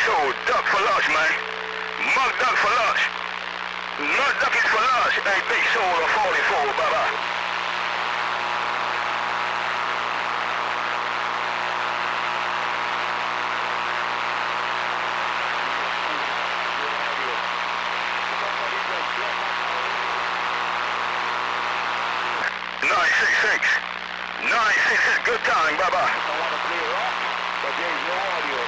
Soul, duck for lunch, man. Mug duck for lunch. Mug duck is for lunch. Hey, Big Soul of 44, bye-bye. Good time, bye-bye. I want to clear up, but there is no audio.